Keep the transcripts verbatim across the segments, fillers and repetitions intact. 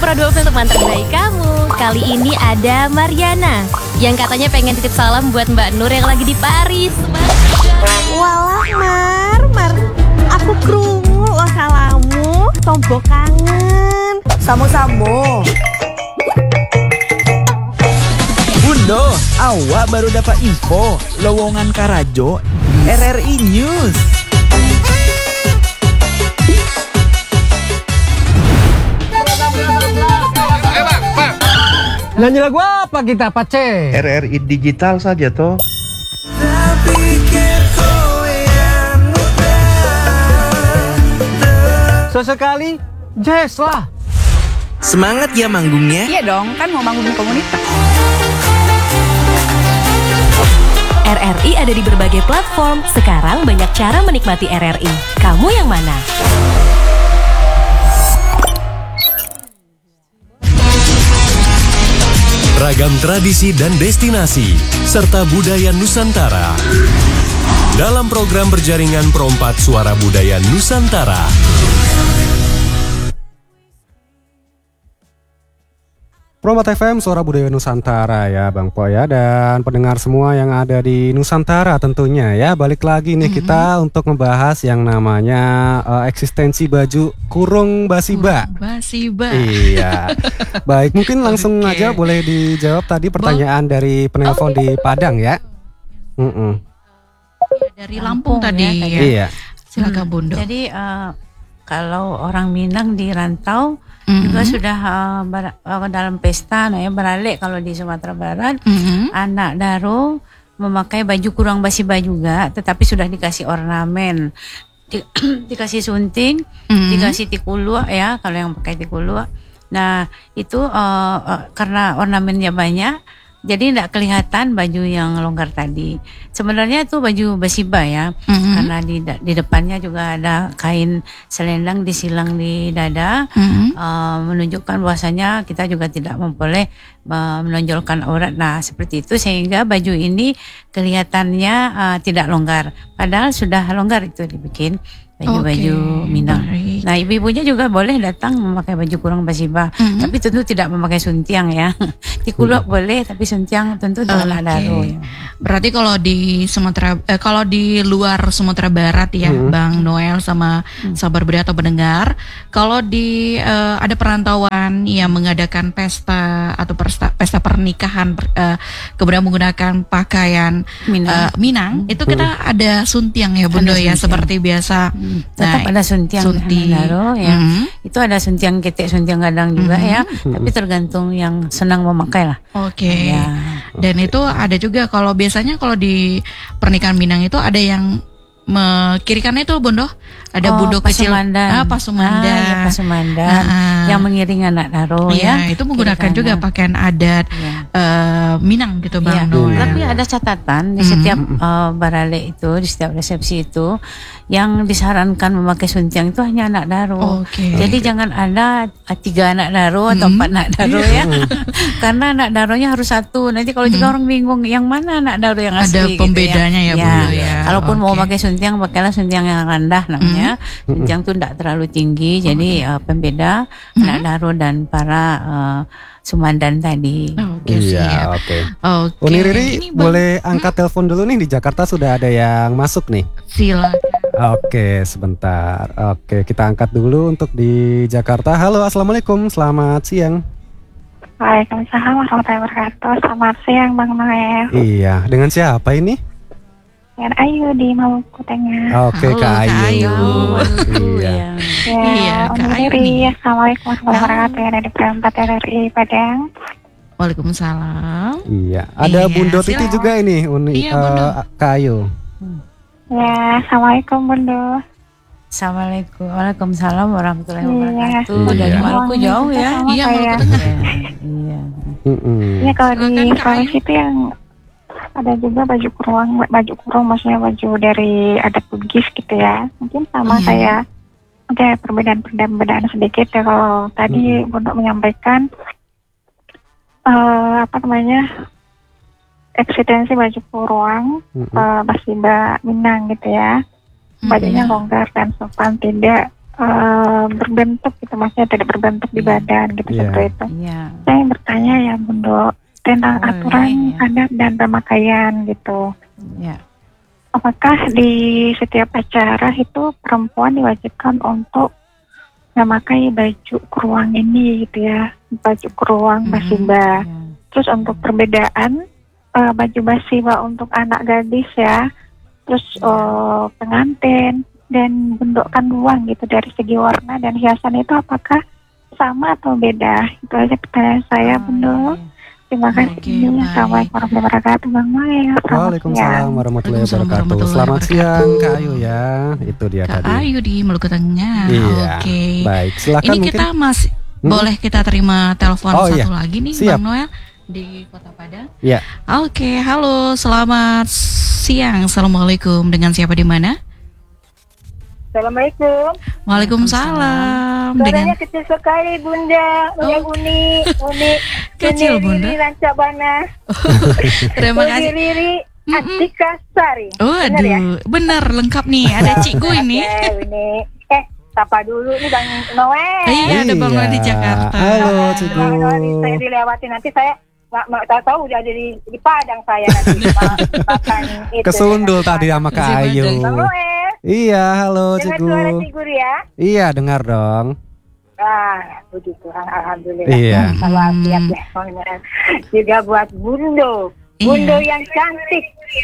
Pro dua puluh teman terbaik kamu. Kali ini ada Mariana yang katanya pengen titip salam buat Mbak Nur yang lagi di Paris. Walah Mar, Mar, aku krungu lo salamu, tombok kangen. Samo-samo. Bundo, awak baru dapat info lowongan Karajo di R R I News. Nyanyi lagu apa kita, Pace? R R I digital saja toh. Sesekali jazz lah. Semangat ya manggungnya. Iya dong, kan mau manggung di komunitas. R R I ada di berbagai platform. Sekarang banyak cara menikmati R R I. Kamu yang mana? Ragam tradisi dan destinasi, serta budaya Nusantara. Dalam program berjaringan Perompat Suara Budaya Nusantara. Perompat F M, Suara Budaya Nusantara ya Bang Po ya. Dan pendengar semua yang ada di Nusantara tentunya ya. Balik lagi nih mm-hmm. kita untuk membahas yang namanya uh, eksistensi baju kurung basiba. Basiba. Iya. Baik, mungkin langsung okay. aja boleh dijawab tadi pertanyaan Bo- dari penelpon oh. di Padang ya. Mm-mm. Dari Lampung, Lampung tadi ya. ya. Iya. Silakan hmm. Bundo. Jadi uh, kalau orang Minang di rantau mm-hmm. juga sudah uh, ber, uh, dalam pesta, nah ya beralik kalau di Sumatera Barat, mm-hmm. anak daro memakai baju kurang basiba juga, tetapi sudah dikasih ornamen, di, dikasih sunting, mm-hmm. dikasih tikulua ya kalau yang pakai tikulua. Nah itu uh, uh, karena ornamennya banyak. Jadi tidak kelihatan baju yang longgar tadi. Sebenarnya itu baju basiba ya, mm-hmm. karena di di depannya juga ada kain selendang disilang di dada, mm-hmm. uh, menunjukkan bahwasanya kita juga tidak boleh uh, menonjolkan aurat. Nah seperti itu sehingga baju ini kelihatannya uh, tidak longgar. Padahal sudah longgar itu dibikin. Baju-baju okay. Minang. Baik. Nah ibu-ibunya juga boleh datang memakai baju kurung basiba, mm-hmm. tapi tentu tidak memakai suntiang ya. Tikuluk mm-hmm. boleh, tapi suntiang tentu dengan okay. daro. Ya. Berarti kalau di Sumatera, eh, kalau di luar Sumatera Barat ya, mm-hmm. Bang Noel sama mm-hmm. sahabat budaya atau pendengar, kalau di eh, ada perantauan yang mengadakan pesta atau pesta, pesta pernikahan, eh, kemudian menggunakan pakaian Minang, eh, Minang mm-hmm. itu kita ada suntiang ya Bunda ya, seperti biasa. Tetap nah, ada suntiang sunti. Daro ya. Mm-hmm. Itu ada suntiang ketek, suntiang gadang juga mm-hmm. ya. Mm-hmm. Tapi tergantung yang senang memakai lah. Oke. Okay. Ya. Dan itu ada juga kalau biasanya kalau di pernikahan Minang itu ada yang me- kiri kanan itu Bondo ada oh, budok kecil, ah pasumandan, ah, ya, pasumandan ah, yang mengiring anak daro iya, ya. Itu menggunakan juga pakaian adat ya. uh, Minang gitu Bang. Ya. Noel. Tapi ada catatan di setiap mm-hmm. uh, barale itu, di setiap resepsi itu yang disarankan memakai suntiang itu hanya anak daro. Okay. Jadi okay. jangan ada tiga anak daro atau empat mm-hmm. anak daro ya. Karena anak daronya harus satu. Nanti kalau juga mm-hmm. orang bingung yang mana anak daro yang asli. Ada pembedanya gitu ya. ya, ya. ya. Kalaupun okay. mau pakai suntiang, pakailah suntiang yang rendah namanya. Mm-hmm. Suntiang itu tidak terlalu tinggi. Jadi okay. uh, pembeda mm-hmm. anak daro dan para uh, Sumandan tadi. Oke, okay, iya, oke. Okay. Okay. Uni Riri boleh angkat hmm? telepon dulu nih, di Jakarta sudah ada yang masuk nih. Silakan. Oke, sebentar. Oke, kita angkat dulu untuk di Jakarta. Halo, assalamualaikum, selamat siang. Waalaikumsalam warahmatullahi wabarakatuh. Selamat siang Bang Noel. Iya, dengan siapa ini? Dengan Ayu di Maluku Tengah. Oke, okay, Kak Ayu. Iya. Ya, iya, Kak Ayu. Assalamualaikum warahmatullahi wabarakatuh. Yang ada di Perempat R R I Padang. Waalaikumsalam. Iya, ada iya, Bundo Titi juga ini, Uni, iya, uh, Kak Ayu. Ya, assalamualaikum Bundo. Assalamualaikum, waalaikumsalam warahmatullahi wabarakatuh. Iya. Dari Maluku jauh ya? Iya, Maluku Tengah. Iya. Iya, kalau di Sulawesi itu yang ada juga baju kurung, baju kurung maksudnya baju dari adat Bugis gitu ya. Mungkin sama mm. saya ada perbedaan-perbedaan sedikit ya. Kalau tadi mm. Bundo menyampaikan uh, apa namanya eksistensi baju kurung mm. uh, basiba Minang gitu ya. Bajunya mm. longgar dan sopan, tidak uh, berbentuk gitu, maksudnya tidak berbentuk di badan gitu Iya. seperti itu. Iya. Saya bertanya ya Bundo tentang Boleh, aturan ya. adat dan pemakaian gitu. Ya. Apakah di setiap acara itu perempuan diwajibkan untuk memakai baju keruang ini gitu ya, baju keruang basiba. Terus untuk perbedaan uh, baju basiba untuk anak gadis ya, terus uh, pengantin dan bentukan ruang gitu dari segi warna dan hiasan itu apakah sama atau beda? Itu aja pertanyaan saya, Bunda. Terima kasih. Assalamualaikum warahmatullahi wabarakatuh, Bang Maya. Waalaikumsalam warahmatullahi wabarakatuh. Selamat siang Kak Ayu ya. Itu dia Kak tadi. Ayu di Maluku Tengah. Iya. Oke. Baik, silakan Ini mungkin. kita masih Hmm? boleh kita terima telepon Oh, satu iya. lagi nih, Siap. Bang Noel di Kota Padang. Ya. Oke, halo, selamat siang. Assalamualaikum. Dengan siapa di mana? Assalamualaikum. Waalaikumsalam. Suaranya Dengan kecil sekali Bunda. Bunda Uni, Uni, Kecil, Uni Bunda. Riri Rancabana. Terima Uni kasih. Riri Atika Sari. Oh, Benar ya? aduh, bener lengkap nih. Ada Cikgu ini. Oke, Uni. Eh, sapa dulu nih Bang Noel. Iya, ada Bang Noel di Jakarta. Halo, Cikgu. Bang Noel, saya dilewati nanti saya nggak mau tahu udah ada di, di Padang saya nanti ma- makan itu. Kesundul tadi sama Kak Ayu. Bang Noel. Iya, halo Dengar Cikgu. suara Cikgu ya? Iya, dengar dong. Ah, puji Tuhan, alhamdulillah. Iya. Kalau siap ya, Noel. Juga buat Bundo, Bundo yang cantik,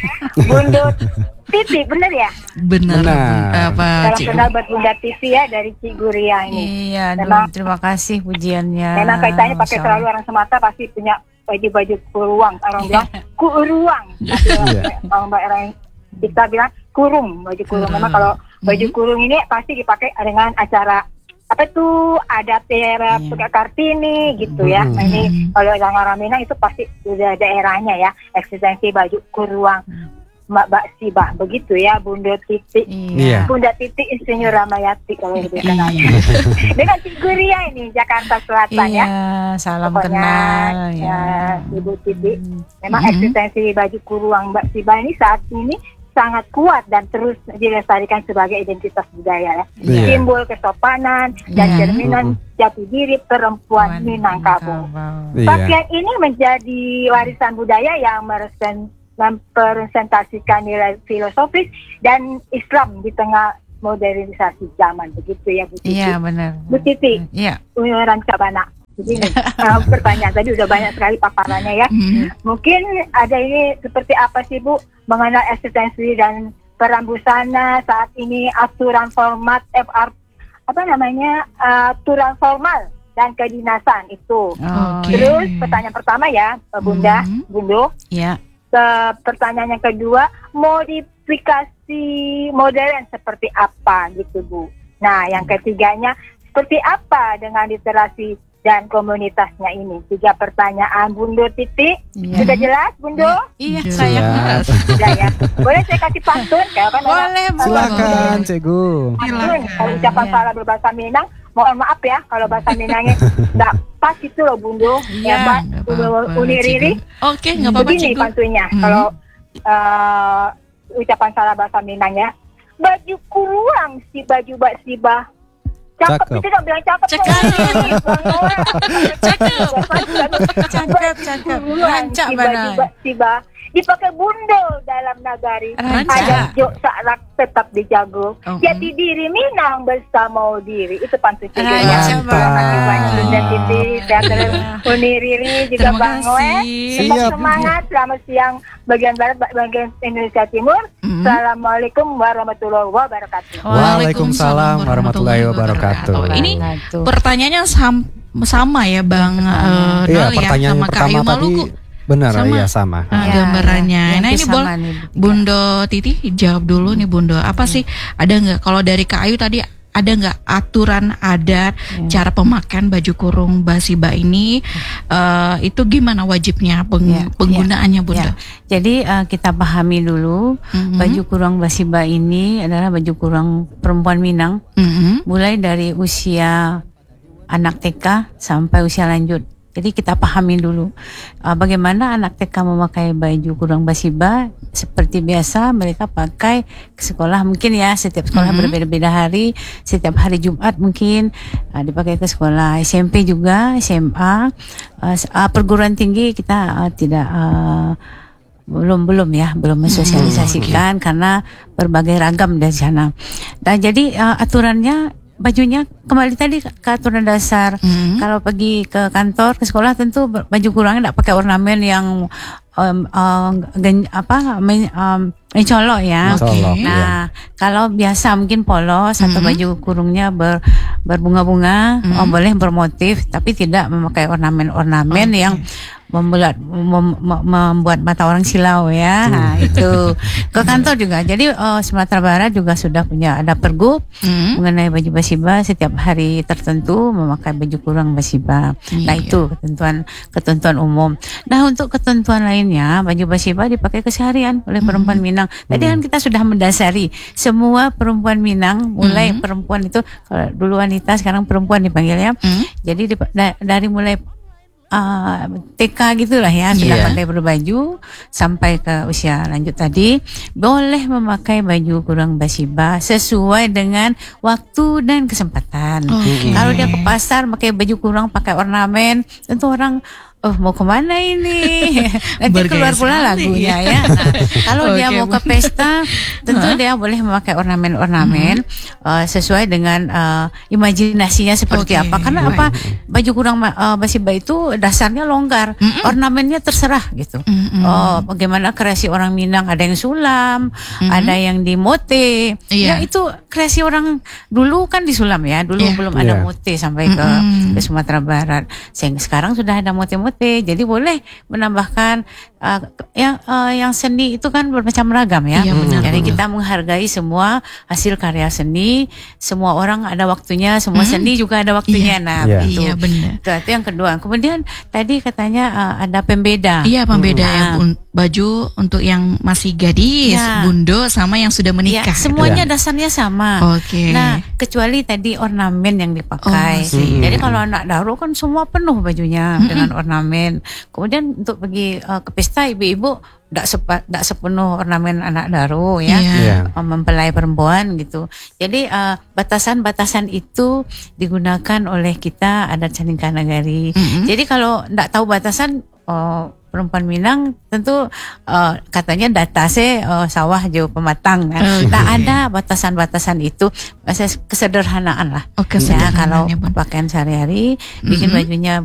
Bundo Titi, bener ya? Benar. Benar. Apa, Salam Cikgu? kenal buat Bunda Titi ya dari Ciguria ini. Iya, aduh, Memang- terima kasih pujiannya. Memang kaitannya pakai Masya selalu Allah. orang Sumatera pasti punya baju-baju kuruang. Orang bilang kuruang. Tapi Iya. kalau mbak orang kita bilang kurung, baju kurung. Memang kalau baju kurung ini pasti dipakai dengan acara apa tuh ada tera pakai Kartini gitu ya. Nah ini kalau orang-orang Minang itu pasti udah daerahnya ya eksistensi baju kuruang. Mbak Mbak Sibah begitu ya, Bunda Titi, Iya. Bunda Titi Insinyur Ramayati kalau lebih kenalnya. Dengan Ciguria ini Jakarta Selatan Iya, ya. salam Pokoknya, kenal ya, ya. Ibu Titi. Memang eksistensi baju kuruang Mbak Sibah ini saat ini sangat kuat dan terus dilestarikan sebagai identitas budaya ya. Iya. Simbol kesopanan dan Iya. cerminan jati diri perempuan Minangkabau. Iya. Pakaian ini menjadi warisan budaya yang meresen- mempresentasikan nilai filosofis dan Islam di tengah modernisasi zaman begitu ya Bu Titi. Iya, benar. Bu Titi, Iya. Uniran Cabana. Begini, uh, pertanyaan tadi udah banyak sekali paparannya ya. Mungkin ada ini seperti apa sih Bu mengenai eksistensi dan peran busana saat ini aturan format F R apa namanya uh, aturan formal dan kedinasan itu. Oke. Terus pertanyaan pertama ya Bunda, Bundo. Iya. Ke pertanyaan yang kedua, modifikasi modern seperti apa gitu Bu. Nah yang ketiganya, seperti apa dengan literasi dan komunitasnya ini? Tiga pertanyaan Bundo Titi. Iya. Sudah jelas Bundo? Iya, Siap. saya. Sudah ya. Boleh saya kasih pantun? Kayak kan Boleh, Bu. Silakan, Cikgu. Pantun. Kalau ucapan Iya. salah berbahasa Minang, mohon maaf ya kalau bahasa Minangnya nggak pas itu loh Bundo. Iya, Ya Pak, nggak apa-apa, Uni Riri. Cikgu. Oke, nggak apa-apa, Begini Cikgu. pantunnya, Mhm. kalau uh, ucapan salah bahasa Minang ya. Baju kuruang si baju Mbak Sibah. Cakep, Cakep. itu dong bilang cakep. Cakep. Cakep. Cakep, cakep. Rancak si baju mana? Mbak Sibah. Dipakai bundol dalam nagari. Rancak. Ada jok sarak tetap dijago. Oh, Jati diri Minang bersama diri. Itu pantun Rancak, ya. Mantap. Terima kasih banyak Bunda Titi, Teater Uni Riri juga Terima Bang Noel. kasih. Tetap Siap. semangat. Selamat siang bagian barat, bagian Indonesia Timur. Mhm. Assalamualaikum warahmatullahi wabarakatuh. Waalaikumsalam warahmatullahi wabarakatuh. Ini Wabarakatuh. pertanyaannya sam- sama ya Bang eh, Iya, Noel ya, pertanyaan sama yang Kak pertama Ayu tadi Maluku. benar, Sama. iya sama. Nah, Ya, gambarannya. ya, Nah yang ini sama boleh nih. Bundo Titi jawab dulu nih Bundo. Apa sih ada nggak kalau dari Kak Ayu tadi ada nggak aturan adat cara pemakaian baju kurung basiba ini eh, itu gimana wajibnya peng- Ya, penggunaannya Bundo? Ya. Jadi uh, kita pahami dulu Mhm. baju kurung basiba ini adalah baju kurung perempuan Minang Mhm. mulai dari usia anak T K sampai usia lanjut. Jadi kita pahami dulu uh, bagaimana anak T K memakai baju kurung basiba. Seperti biasa mereka pakai ke sekolah, mungkin ya setiap sekolah mm-hmm. berbeda-beda hari. Setiap hari Jumat mungkin uh, dipakai ke sekolah. S M P juga, S M A, uh, uh, perguruan tinggi kita uh, tidak uh, belum belum ya belum mensosialisasikan hmm, okay. karena berbagai ragam dari sana. Nah jadi uh, aturannya bajunya kembali tadi ke aturan dasar. Hmm. Kalau pergi ke kantor ke sekolah tentu baju kurungnya tidak pakai ornamen yang um, um, gen, apa men, um, mencolok ya. Okay. Nah, iya. kalau biasa mungkin polos atau mm-hmm. baju kurungnya ber, berbunga-bunga, mm-hmm. oh, boleh bermotif, tapi tidak memakai ornamen-ornamen okay. yang membuat mem, membuat mata orang silau ya. Nah, itu ke kantor juga. Jadi uh, Sumatera Barat juga sudah punya ada pergub mm-hmm. mengenai baju basiba setiap hari tertentu memakai baju kurung basiba. Iya. Nah, itu ketentuan ketentuan umum. Nah, untuk ketentuan lainnya baju basiba dipakai keseharian oleh perempuan mm-hmm. Minang. Tadi kan kita sudah mendasari semua perempuan Minang, mulai mm-hmm. perempuan itu kalau dulu wanita sekarang perempuan dipanggilnya. Mm-hmm. Jadi di, da, dari mulai uh, T K gitulah ya sudah yeah. pandai berbaju sampai ke usia lanjut tadi boleh memakai baju kurung basiba sesuai dengan waktu dan kesempatan. Okay. Kalau dia ke pasar pakai baju kurung pakai ornamen, tentu orang oh mau kemana ini? Nanti keluar pula lagunya ya. Nah, kalau okay. dia mau ke pesta, tentu huh? dia boleh memakai ornamen-ornamen mm-hmm. uh, sesuai dengan uh, imajinasinya seperti okay. apa. Karena right. apa? Baju kurung uh, basiba itu dasarnya longgar, mm-hmm. ornamennya terserah gitu. Mm-hmm. Oh, bagaimana kreasi orang Minang? Ada yang sulam, mm-hmm. ada yang di mote. Yeah. Ya itu kreasi orang dulu kan di sulam ya. Dulu yeah. belum ada yeah. mote sampai ke, mm-hmm. ke Sumatera Barat. Sehingga sekarang sudah ada mote-mote. Jadi boleh menambahkan uh, yang uh, yang seni itu kan bermacam ragam ya. Iya, benar, jadi benar. Kita menghargai semua hasil karya seni. Semua orang ada waktunya, semua hmm? seni juga ada waktunya. Iya. Nah, yeah. itu. Iya, benar. Itu yang kedua. Kemudian tadi katanya uh, ada pembeda. Iya, pembeda hmm. yang baju untuk yang masih gadis, ya. bundo sama yang sudah menikah. Ya, semuanya ya. dasarnya sama. Oke. Okay. Nah, kecuali tadi ornamen yang dipakai. Oh, jadi kalau anak daro kan semua penuh bajunya hmm. dengan ornamen. Kemudian untuk pergi uh, ke pesta ibu-ibu tidak sepa, tidak sepenuh ornamen anak daro ya, yeah. Yeah. mempelai perempuan gitu. Jadi uh, batasan-batasan itu digunakan oleh kita adat Chandika Nagari. Mm-hmm. Jadi kalau tidak tahu batasan uh, perempuan Minang tentu uh, katanya data se uh, sawah jauh pematang kan. Okay. Tak ada batasan-batasan itu, kesederhanaan lah. Okay, ya kalau pakaian sehari-hari bikin mm-hmm. bajunya